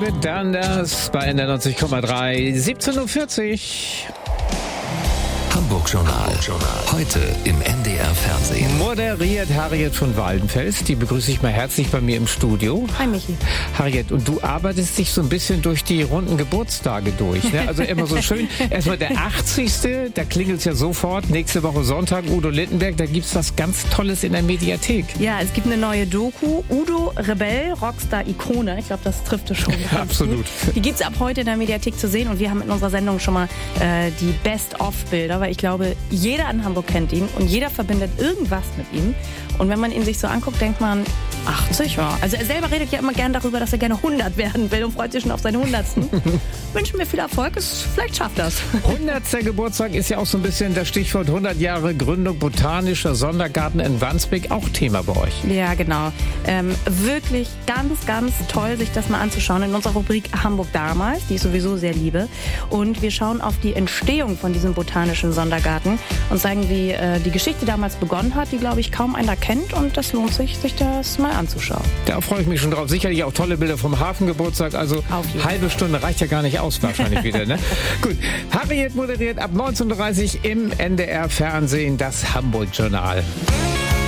Anders bei NDR 90,3, 17.40 Uhr. Hamburg-Journal. Heute im NDR Fernsehen. Moderiert Harriet von Waldenfels. Die begrüße ich mal herzlich bei mir im Studio. Hi Michi. Harriet, und du arbeitest dich so ein bisschen durch die runden Geburtstage durch. Ne? Also immer so schön. Erstmal der 80. Da klingelt's ja sofort. Nächste Woche Sonntag, Udo Lindenberg. Da gibt's was ganz Tolles in der Mediathek. Ja, es gibt eine neue Doku. Udo Rebell, Rockstar-Ikone. Ich glaube, das trifft es schon. Absolut. Gut. Die gibt's ab heute in der Mediathek zu sehen. Und wir haben in unserer Sendung schon mal die Best-of-Bilder, weil ich glaube, jeder in Hamburg kennt ihn und jeder verbindet irgendwas mit ihm. Und wenn man ihn sich so anguckt, denkt man, 80, ja. Also er selber redet ja immer gern darüber, dass er gerne 100 werden will und freut sich schon auf seinen 100. Wünschen mir viel Erfolg, vielleicht schafft das. 100. Geburtstag ist ja auch so ein bisschen das Stichwort 100 Jahre Gründung Botanischer Sondergarten in Wandsbek, auch Thema bei euch. Ja, genau. Wirklich ganz, ganz toll, sich das mal anzuschauen in unserer Rubrik Hamburg damals, die ich sowieso sehr liebe. Und wir schauen auf die Entstehung von diesem Botanischen Sondergarten und zeigen, wie die Geschichte damals begonnen hat, die, glaube ich, kaum einer kennt. Und das lohnt sich das mal anzuschauen. Da freue ich mich schon drauf. Sicherlich auch tolle Bilder vom Hafengeburtstag. Also halbe Stunde reicht ja gar nicht aus wahrscheinlich wieder. Ne? Gut, Harriet moderiert ab 19:30 Uhr im NDR Fernsehen das Hamburg-Journal.